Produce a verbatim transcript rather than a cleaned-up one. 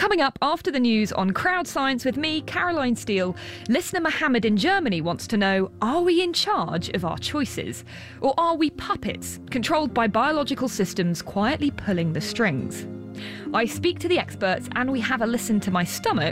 Coming up after the news on Crowd Science with me, Caroline Steele, listener Mohammed in Germany wants to know, are we in charge of our choices? Or are we puppets, controlled by biological systems quietly pulling the strings? I speak to the experts and we have a listen to my stomach